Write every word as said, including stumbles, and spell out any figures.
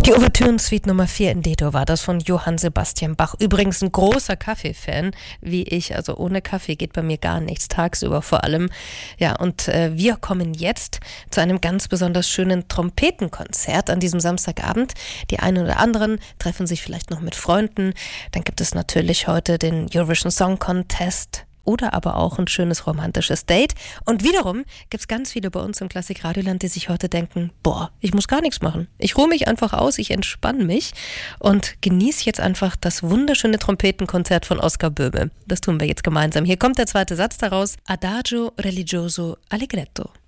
Die Ouvertüren-Suite Nummer vier in D-Dur war das von Johann Sebastian Bach. Übrigens ein großer Kaffee-Fan, wie ich. Also ohne Kaffee geht bei mir gar nichts, tagsüber vor allem. Ja, und äh, wir kommen jetzt zu einem ganz besonders schönen Trompetenkonzert an diesem Samstagabend. Die einen oder anderen treffen sich vielleicht noch mit Freunden. Dann gibt es natürlich heute den Eurovision Song Contest. Oder aber auch ein schönes romantisches Date. Und wiederum gibt es ganz viele bei uns im Klassik-Radioland, die sich heute denken, boah, ich muss gar nichts machen. Ich ruhe mich einfach aus, ich entspanne mich und genieße jetzt einfach das wunderschöne Trompetenkonzert von Oskar Böhme. Das tun wir jetzt gemeinsam. Hier kommt der zweite Satz daraus. Adagio religioso allegretto.